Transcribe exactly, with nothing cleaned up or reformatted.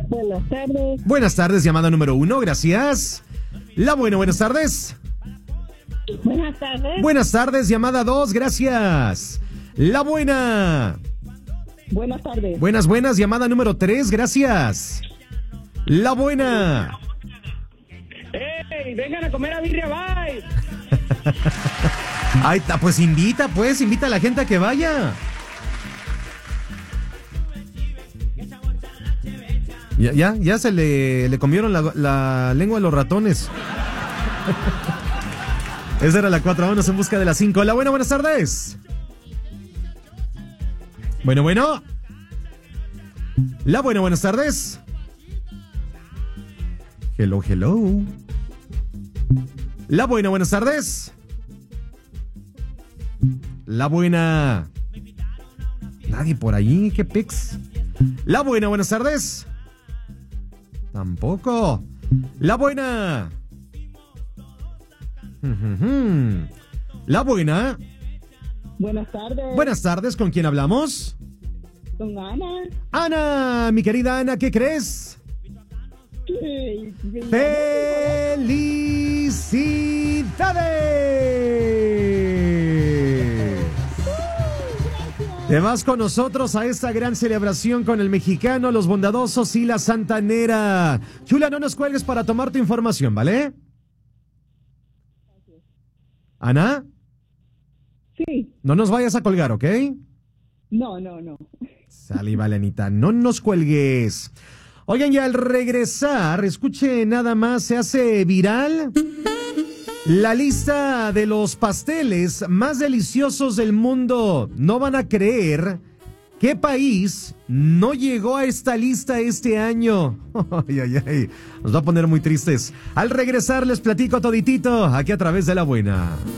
Buenas tardes. Buenas tardes, llamada número uno, gracias. La buena, buenas tardes. Buenas tardes. Buenas tardes, llamada dos, gracias. La buena. Buenas tardes. Buenas, buenas, llamada número tres, gracias. La buena. ¡Ey! ¡Vengan a comer a Birria Bye! Ahí está, pues invita, pues, invita a la gente a que vaya. Ya, ya, ya se le, le comieron la, la lengua a los ratones. Esa era la cuatro, vámonos en busca de la cinco. La buena, buenas tardes. Bueno, bueno. La buena, buenas tardes. Hello, hello. La buena, buenas tardes. La buena. Nadie por ahí, qué pex. La buena, buenas tardes. Tampoco. La buena. La buena. Buenas tardes. Buenas tardes, ¿con quién hablamos? Con Ana. Ana, mi querida Ana, ¿qué crees? Ey, ¡Felicidades! Te vas con nosotros a esta gran celebración con el mexicano, los bondadosos y la santanera. Chula, no nos cuelgues para tomar tu información, ¿vale? Ana, Sí. no nos vayas a colgar, ¿ok? No, no, no. Sale, Valenita, no nos cuelgues. Oigan, y al regresar, escuche nada más, se hace viral la lista de los pasteles más deliciosos del mundo. No van a creer qué país no llegó a esta lista este año. Ay, ay, ay, nos va a poner muy tristes. Al regresar les platico toditito, aquí a través de La Buena.